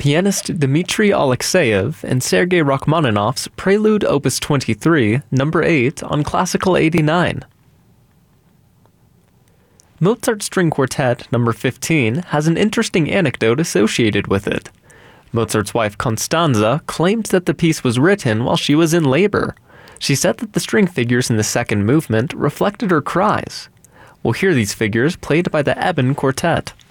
pianist Dmitry Alexeyev and Sergei Rachmaninoff's Prelude Opus 23, number 8 on Classical 89. Mozart's String Quartet number 15 has an interesting anecdote associated with it. Mozart's wife Constanza claimed that the piece was written while she was in labor. She said that the string figures in the second movement reflected her cries. We'll hear these figures played by the Eben Quartet.